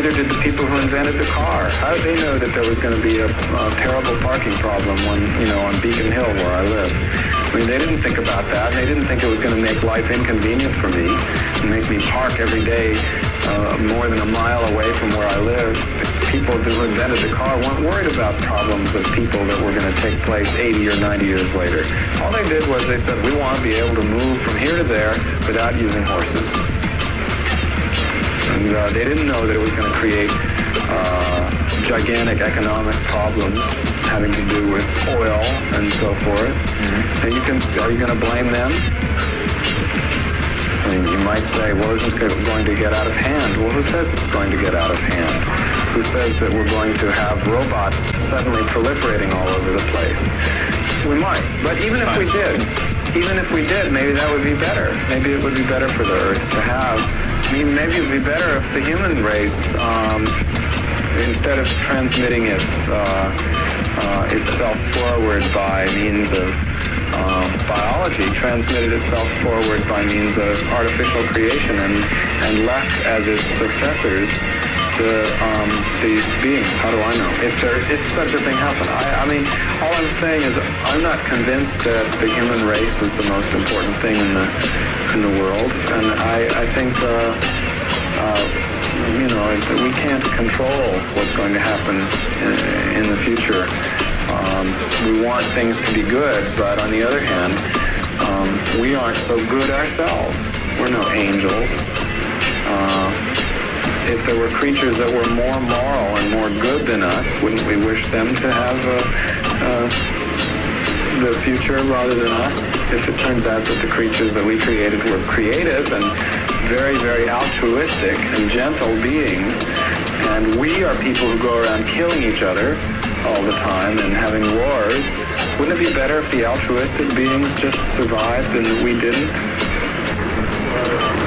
neither did the people who invented the car. How did they know that there was going to be a terrible parking problem on Beacon Hill where I live? I mean, they didn't think about that. They didn't think it was going to make life inconvenient for me and make me park every day more than a mile away from where I live. People who invented the car weren't worried about problems of people that were going to take place 80 or 90 years later. All they did was they said, we want to be able to move from here to there without using horses. And they didn't know that it was going to create gigantic economic problems having to do with oil and so forth. Mm-hmm. And are you going to blame them? I mean, you might say, well, isn't it going to get out of hand? Well, who says it's going to get out of hand? Who says that we're going to have robots suddenly proliferating all over the place? We might. But even if we did, maybe that would be better. Maybe it would be better for the Earth to have. I mean, maybe it would be better if the human race, instead of transmitting itself forward by means of biology, transmitted itself forward by means of artificial creation and left as its successors these beings. How do I know? If such a thing happened. I mean, all I'm saying is I'm not convinced that the human race is the most important thing in the world, and I think we can't control what's going to happen in the future. We want things to be good, but on the other hand, we aren't so good ourselves. We're no angels. If there were creatures that were more moral and more good than us, wouldn't we wish them to have the future rather than us? If it turns out that the creatures that we created were creative and very, very altruistic and gentle beings, and we are people who go around killing each other all the time and having wars, wouldn't it be better if the altruistic beings just survived and we didn't?